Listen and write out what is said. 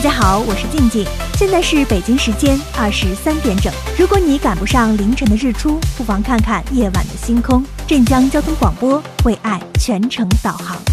家好，我是静静，现在是北京时间23点整。如果你赶不上凌晨的日出，不妨看看夜晚的星空。镇江交通广播为爱全程导航。